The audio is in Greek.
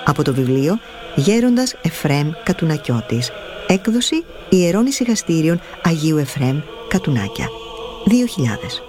Από το βιβλίο «Γέροντας Εφραίμ Κατουνακιώτης», έκδοση Ιερών Ησυχαστήριων Αγίου Εφραίμ Κατουνάκια, 2000.